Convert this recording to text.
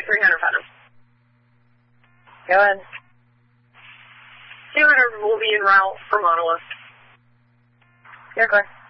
300 Phantom. Go ahead. 200 will be en route for Monolith. You're clear.